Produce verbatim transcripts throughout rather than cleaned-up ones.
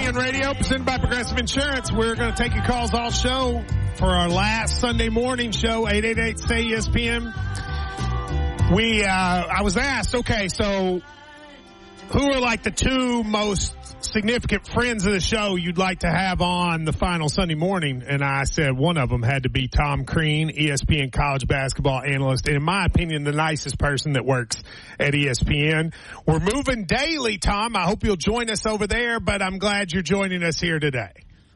Fan Radio, presented by Progressive Insurance. We're going to take your calls all show for our last Sunday morning show, eight eight eight, stay E S P N. We, uh, I was asked, okay, so who are like the two most significant friends of the show you'd like to have on the final Sunday morning? And I said one of them had to be Tom Crean, E S P N college basketball analyst, and in my opinion, the nicest person that works at E S P N. We're moving daily, Tom. I hope you'll join us over there, but I'm glad you're joining us here today.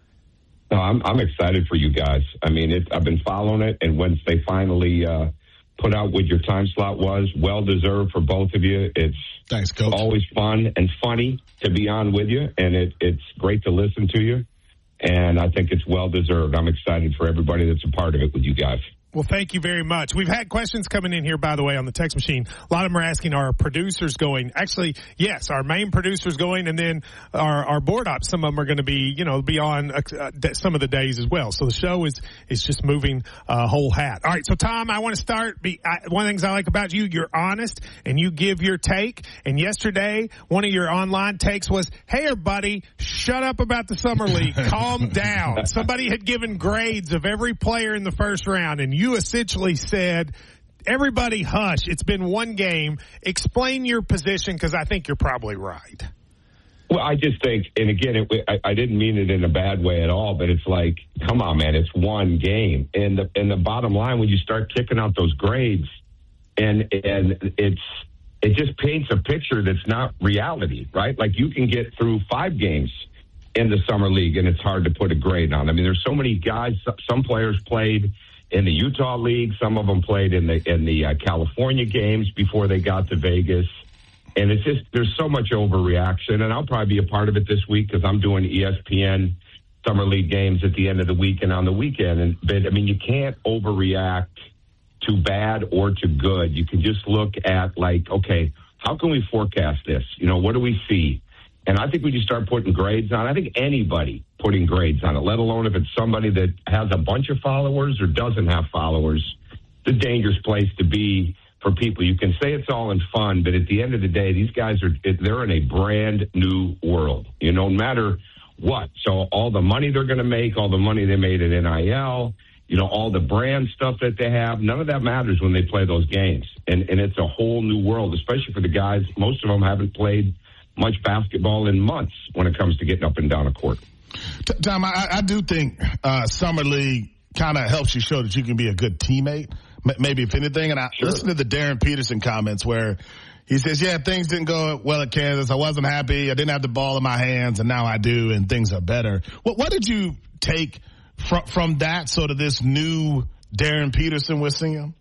No, I'm, I'm excited for you guys. I mean, it, I've been following it, and once they finally uh, put out what your time slot was, well-deserved for both of you. It's Thanks, Coach. Always fun and funny to be on with you, and it, it's great to listen to you, and I think it's well-deserved. I'm excited for everybody that's a part of it with you guys. Well, thank you very much. We've had questions coming in here, by the way, on the text machine. A lot of them are asking, are our producers going? Actually, yes, our main producer's going, and then our, our board ops, some of them are going to be, you know, be on uh, some of the days as well. So the show is, is just moving uh, whole hat. All right, so Tom, I want to start. Be, I, one of the things I like about you, you're honest, and you give your take. And yesterday, one of your online takes was, hey, everybody, shut up about the Summer League. Calm down. Somebody had given grades of every player in the first round, and you You essentially said, everybody hush, it's been one game. Explain your position, because I think you're probably right. Well, I just think, and again, it, I, I didn't mean it in a bad way at all, but it's like, come on, man, it's one game. And the, and the bottom line, when you start kicking out those grades, and and it's it just paints a picture that's not reality, right? Like, you can get through five games in the Summer League, and it's hard to put a grade on. I mean, there's so many guys, some players played in the Utah League. Some of them played in the in the uh, California games before they got to Vegas. And it's just, there's so much overreaction. And I'll probably be a part of it this week because I'm doing E S P N Summer League games at the end of the week and on the weekend. And but I mean, you can't overreact to bad or to good. You can just look at, like, okay, how can we forecast this? You know, what do we see? And I think we just start putting grades on. I think anybody putting grades on it, let alone if it's somebody that has a bunch of followers or doesn't have followers, it's a dangerous place to be for people. You can say it's all in fun, but at the end of the day, these guys are, they're in a brand new world, you know, no matter what. So all the money they're going to make, all the money they made at N I L, you know, all the brand stuff that they have, none of that matters when they play those games. And, and it's a whole new world, especially for the guys. Most of them haven't played much basketball in months when it comes to getting up and down a court. Tom, I, I do think uh, Summer League kind of helps you show that you can be a good teammate, maybe if anything. And I sure. listened to the Darren Peterson comments where he says, yeah, things didn't go well at Kansas. I wasn't happy. I didn't have the ball in my hands, and now I do, and things are better. What, what did you take from, from that sort of this new Darren Peterson we're seeing?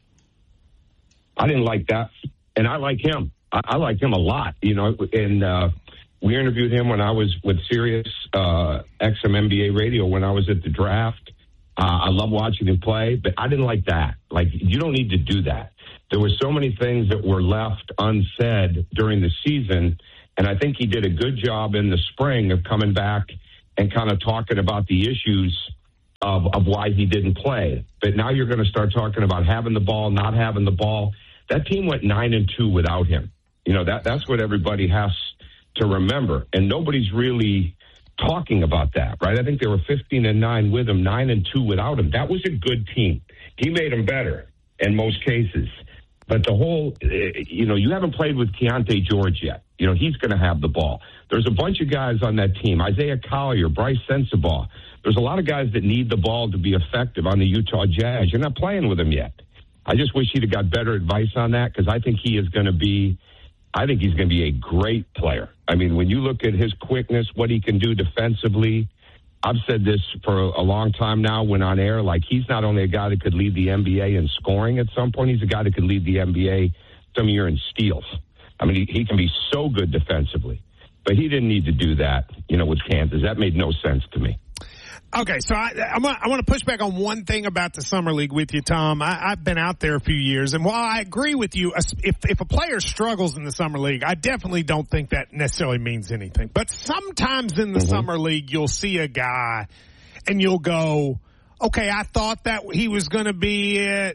I didn't like that, and I like him. I, I like him a lot, you know, and uh, we interviewed him when I was with Sirius uh, X M N B A radio when I was at the draft. Uh, I love watching him play, but I didn't like that. Like, you don't need to do that. There were so many things that were left unsaid during the season, and I think he did a good job in the spring of coming back and kind of talking about the issues of, of why he didn't play. But now you're going to start talking about having the ball, not having the ball. That team went nine and two without him. You know, that that's what everybody has to remember. And nobody's really talking about that, right? I think they were fifteen and nine with him, nine and two without him. That was a good team. He made them better in most cases. But the whole, you know, you haven't played with Keontae George yet. You know, he's going to have the ball. There's a bunch of guys on that team. Isaiah Collier, Bryce Sensabaugh. There's a lot of guys that need the ball to be effective on the Utah Jazz. You're not playing with them yet. I just wish he'd have got better advice on that, because I think he is going to be, I think he's going to be a great player. I mean, when you look at his quickness, what he can do defensively, I've said this for a long time now when on air, like, he's not only a guy that could lead the N B A in scoring at some point, he's a guy that could lead the N B A some year in steals. I mean, he, he can be so good defensively. But he didn't need to do that, you know, with Kansas. That made no sense to me. Okay, so I, I'm, I want to push back on one thing about the Summer League with you, Tom. I, I've been out there a few years, and while I agree with you, if, if a player struggles in the Summer League, I definitely don't think that necessarily means anything. But sometimes in the mm-hmm. Summer League, you'll see a guy, and you'll go, okay, I thought that he was going to be it,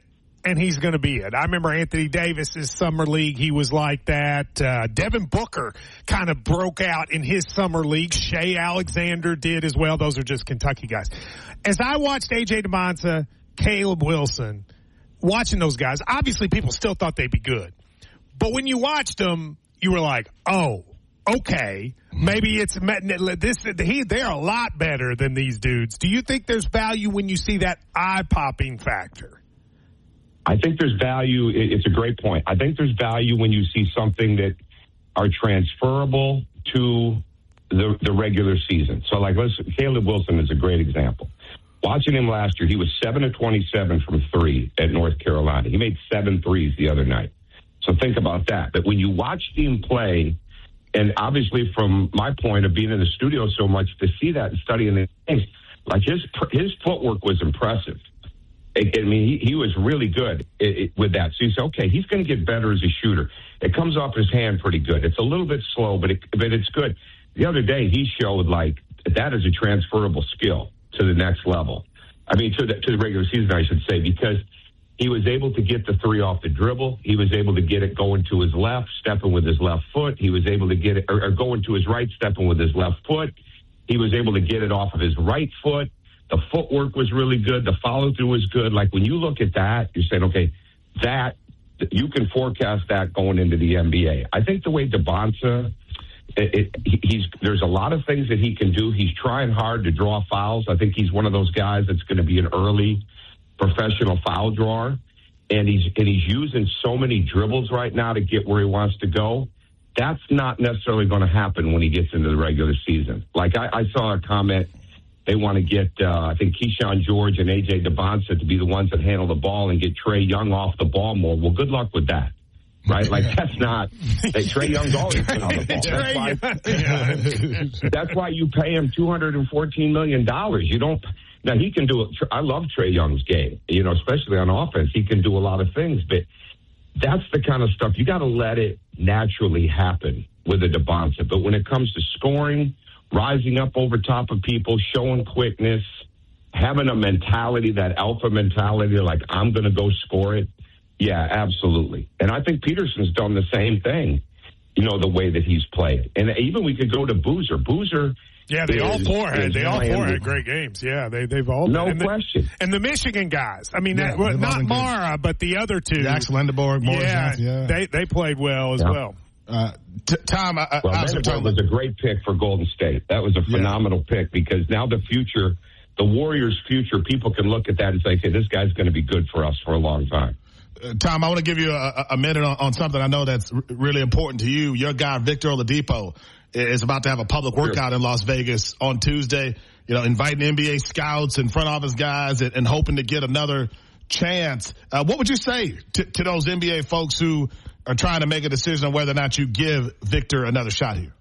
and he's going to be it. I remember Anthony Davis's summer league. He was like that. Uh, Devin Booker kind of broke out in his summer league. Shea Alexander did as well. Those are just Kentucky guys. As I watched A J DeMonta, Caleb Wilson, watching those guys, obviously people still thought they'd be good. But when you watched them, you were like, oh, okay, maybe it's this. He, they're a lot better than these dudes. Do you think there's value when you see that eye-popping factor? I think there's value. It's a great point. I think there's value when you see something that are transferable to the the regular season. So, like, let's, Caleb Wilson is a great example. Watching him last year, he was seven of twenty-seven from three at North Carolina. He made seven threes the other night. So think about that. But when you watched him play, and obviously from my point of being in the studio so much, to see that and studying the things, like his his footwork was impressive. I, I mean, he, he was really good it, it, with that. So you say, okay, he's going to get better as a shooter. It comes off his hand pretty good. It's a little bit slow, but it, but it's good. The other day, he showed like that is a transferable skill to the next level. I mean, to the, to the regular season, I should say, because he was able to get the three off the dribble. He was able to get it going to his left, stepping with his left foot. He was able to get it, or, or going to his right, stepping with his left foot. He was able to get it off of his right foot. The footwork was really good. The follow-through was good. Like, when you look at that, you're saying, okay, that, you can forecast that going into the N B A. I think the way DeBonta, it, it, he's, there's a lot of things that he can do. He's trying hard to draw fouls. I think he's one of those guys that's going to be an early professional foul drawer, and he's and he's using so many dribbles right now to get where he wants to go. That's not necessarily going to happen when he gets into the regular season. Like I, I saw a comment, they want to get uh, I think Keyshawn George and A J DeBonta to be the ones that handle the ball and get Trae Young off the ball more. Well, good luck with that. Right? Like, that's not, like, Trae Young's always been on the ball. That's why, that's why you pay him two hundred fourteen million dollars. You don't, now he can do it. I love Trae Young's game, you know, especially on offense. He can do a lot of things, but that's the kind of stuff you got to let it naturally happen with a DeBonta. But when it comes to scoring, rising up over top of people, showing quickness, having a mentality, that alpha mentality, like, I'm going to go score it. Yeah, absolutely. And I think Peterson's done the same thing, you know, the way that he's played. And even we could go to Boozer. Boozer. Yeah, they is, all four had they all four had great games. Yeah, they they've all no and question. The, and the Michigan guys. I mean, yeah, that, well, not Mara, good. But the other two. Jackson Lindeborg, Morris yeah, Johnson, yeah, they they played well as yeah. well. Uh, t- Tom, I, well, I was, was a great pick for Golden State. That was a phenomenal yeah. pick because now the future, the Warriors' future, people can look at that and say, "Okay, this guy's going to be good for us for a long time." Uh, Tom, I want to give you a, a minute on, on something I know that's r- really important to you. Your guy, Victor Oladipo, is about to have a public workout sure. in Las Vegas on Tuesday, you know, inviting N B A scouts and front office guys and, and hoping to get another chance. Uh, what would you say to, to those N B A folks who are trying to make a decision on whether or not you give Victor another shot here?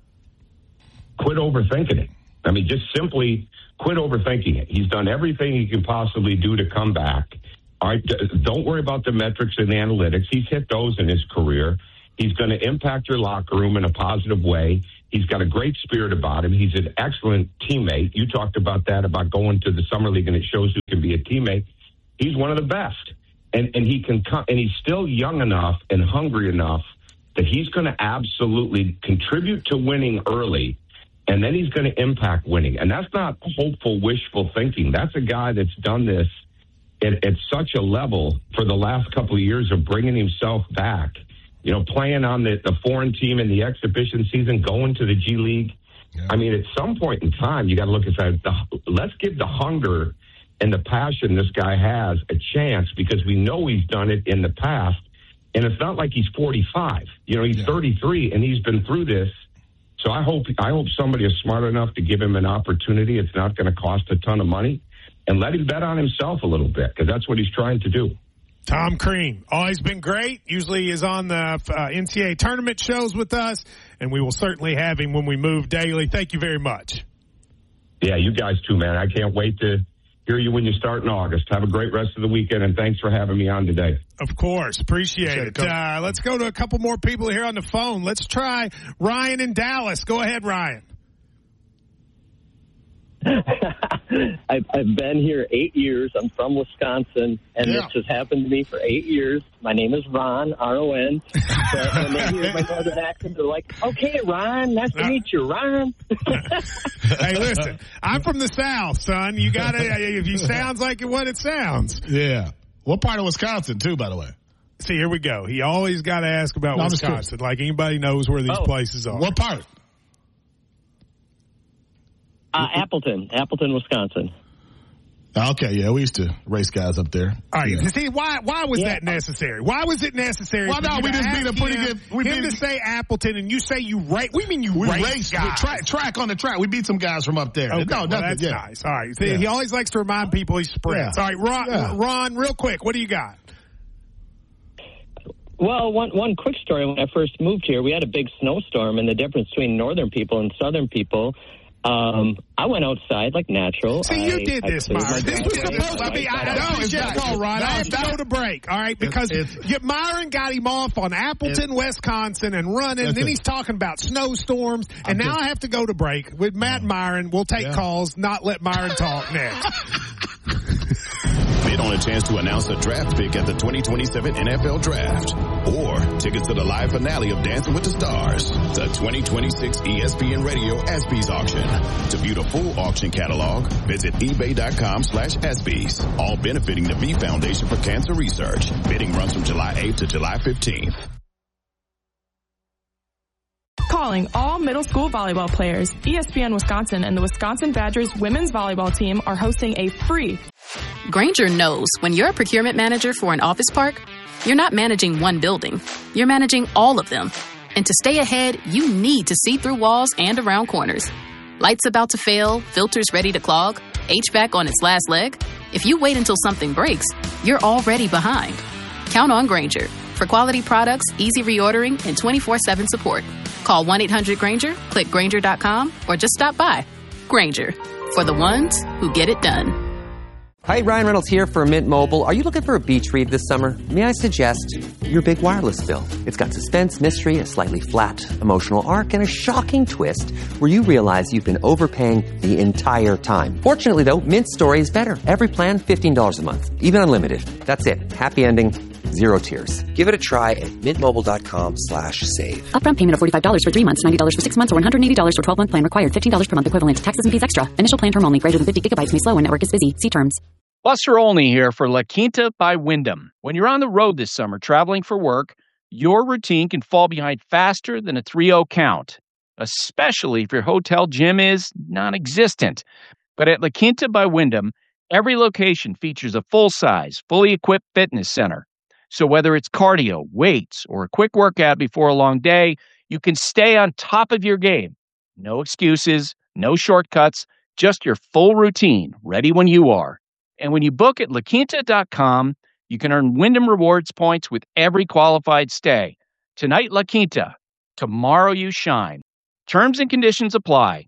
Quit overthinking it. I mean, just simply quit overthinking it. He's done everything he can possibly do to come back. All right, don't worry about the metrics and the analytics. He's hit those in his career. He's going to impact your locker room in a positive way. He's got a great spirit about him. He's an excellent teammate. You talked about that, about going to the summer league, and it shows who can be a teammate. He's one of the best, and and he can come, and he's still young enough and hungry enough that he's going to absolutely contribute to winning early, and then he's going to impact winning. And that's not hopeful, wishful thinking. That's a guy that's done this at, at such a level for the last couple of years of bringing himself back. You know, playing on the, the foreign team in the exhibition season, going to the G League. Yeah. I mean, at some point in time, you got to look at that. Let's give the hunger and the passion this guy has a chance, because we know he's done it in the past. And it's not like he's forty-five. You know, he's yeah. thirty-three, and he's been through this. So I hope I hope somebody is smart enough to give him an opportunity. It's not going to cost a ton of money, and let him bet on himself a little bit, because that's what he's trying to do. Tom Crean, always been great. Usually is on the uh, N C double A tournament shows with us, and we will certainly have him when we move daily. Thank you very much. Yeah, you guys too, man. I can't wait to hear you when you start in August. Have a great rest of the weekend, and thanks for having me on today. Of course. Appreciate, Appreciate it. it. Uh, let's go to a couple more people here on the phone. Let's try Ryan in Dallas. Go ahead, Ryan. I've, I've been here eight years. I'm from Wisconsin, and Yeah. this has happened to me for eight years. My name is Ron, R O N. But when they hear my northern accent, they're like, okay, Ron, nice to meet you, Ron. Hey, listen, I'm from the South, son. You gotta, if you sounds like what it sounds. Yeah. What part of Wisconsin, too, by the way? See, here we go. He always got to ask about No, I'm just Wisconsin, like anybody knows where these Oh. places are. What part? Uh, Appleton, Appleton, Wisconsin. Okay, yeah, we used to race guys up there. All right, Yeah. see, why why was Yeah. that necessary? Why was it necessary? Well, for no, you we to just beat ask a pretty him, good- we him beat- to say Appleton, and you say you race. We mean you We race raced guys. track, track on the track. We beat some guys from up there. Okay, no, well, nothing. that's yeah. nice. All right, see, Yeah. he always likes to remind people he sprints. Yeah. All right, Ron, Yeah. Ron, real quick, what do you got? Well, one one quick story. When I first moved here, we had a big snowstorm, and the difference between northern people and southern people. Um, I went outside like natural. See, you I, did I this, cleared my Myron. This was driveway. supposed to be. I, I No, appreciate it's the not. call, Ron. No, I have it's to go not. to break, all right? Because It's- you, Myron got him off on Appleton, Wisconsin, and running. Then Listen. he's talking about snowstorms, and I'm now just- I have to go to break with Matt and Myron. We'll take Yeah. calls, not let Myron talk next. Bid on a chance to announce a draft pick at the twenty twenty-seven N F L Draft. Or tickets to the live finale of Dancing with the Stars. The twenty twenty-six E S P N Radio ESPYs auction. To view the full auction catalog, visit ebay.com slash ESPYs. All benefiting the V Foundation for Cancer Research. Bidding runs from July eighth to July fifteenth. Calling all middle school volleyball players. E S P N Wisconsin and the Wisconsin Badgers women's volleyball team are hosting a free. Grainger knows when you're a procurement manager for an office park, you're not managing one building. You're managing all of them. And to stay ahead, you need to see through walls and around corners. Lights about to fail, filters ready to clog, H V A C on its last leg. If you wait until something breaks, you're already behind. Count on Grainger for quality products, easy reordering, and twenty-four seven support. Call one eight hundred Grainger, click Grainger dot com, or just stop by. Grainger, for the ones who get it done. Hi, Ryan Reynolds here for Mint Mobile. Are you looking for a beach read this summer? May I suggest your big wireless bill? It's got suspense, mystery, a slightly flat, emotional arc, and a shocking twist where you realize you've been overpaying the entire time. Fortunately, though, Mint's story is better. Every plan, fifteen dollars a month. Even unlimited. That's it. Happy ending. Zero tears. Give it a try at mintmobile.com slash save. Upfront payment of forty-five dollars for three months, ninety dollars for six months, or one hundred eighty dollars for twelve-month plan required. fifteen dollars per month equivalent. Taxes and fees extra. Initial plan term only. Greater than fifty gigabytes may slow when network is busy. See terms. Buster Olney here for La Quinta by Wyndham. When you're on the road this summer traveling for work, your routine can fall behind faster than a three oh count, especially if your hotel gym is non-existent. But at La Quinta by Wyndham, every location features a full-size, fully equipped fitness center. So whether it's cardio, weights, or a quick workout before a long day, you can stay on top of your game. No excuses, no shortcuts, just your full routine, ready when you are. And when you book at La Quinta dot com, you can earn Wyndham Rewards points with every qualified stay. Tonight, La Quinta. Tomorrow, you shine. Terms and conditions apply.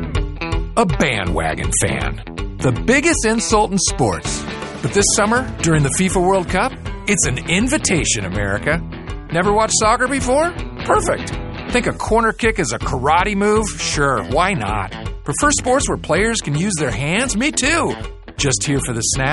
A bandwagon fan. The biggest insult in sports. But this summer, during the FIFA World Cup, it's an invitation, America. Never watched soccer before? Perfect. Think a corner kick is a karate move? Sure, why not? Prefer sports where players can use their hands? Me too. Just here for the snap?